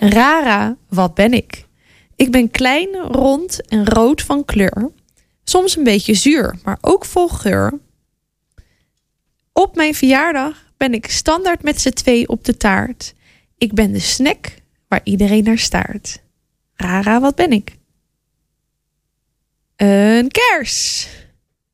Rara, wat ben ik? Ik ben klein, rond en rood van kleur. Soms een beetje zuur, maar ook vol geur. Op mijn verjaardag ben ik standaard met z'n twee op de taart. Ik ben de snack waar iedereen naar staart. Rara, wat ben ik? Een kers!